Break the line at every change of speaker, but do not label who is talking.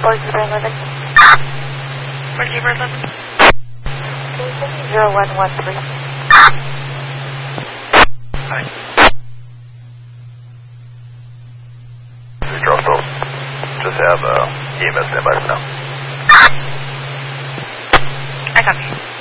Barkeeper 11.
Barkeeper 11.
0113.
Hi.
Russell, just have EMS standby for now.
I copy.